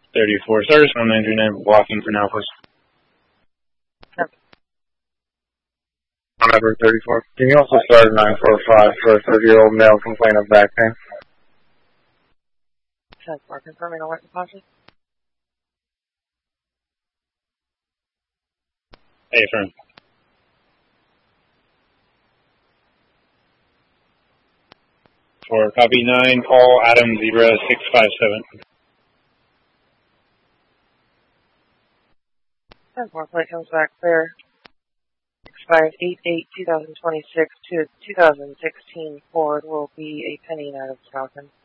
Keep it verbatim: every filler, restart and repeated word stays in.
thirty-four, service one ninety-nine, blocking for now, please. Number thirty-four. Can you also start nine four five for a thirty-year-old male complaint of back pain? ten four, confirming alert deposit. Hey, firm. For copy nine, call Adam Zebra six five seven. ten four, plate comes back clear. Expires eight eight twenty twenty-six to two thousand sixteen Ford will be a penny out of Falcon.